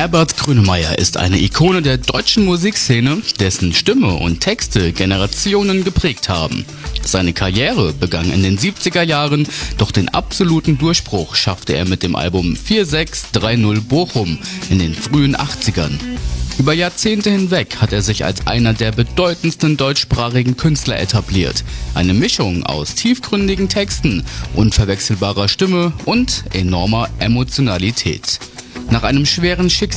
Herbert Grönemeyer ist eine Ikone der deutschen Musikszene, dessen Stimme und Texte Generationen geprägt haben. Seine Karriere begann in den 70er Jahren, doch den absoluten Durchbruch schaffte er mit dem Album 4630 Bochum in den frühen 80ern. Über Jahrzehnte hinweg hat er sich als einer der bedeutendsten deutschsprachigen Künstler etabliert. Eine Mischung aus tiefgründigen Texten, unverwechselbarer Stimme und enormer Emotionalität. Nach einem schweren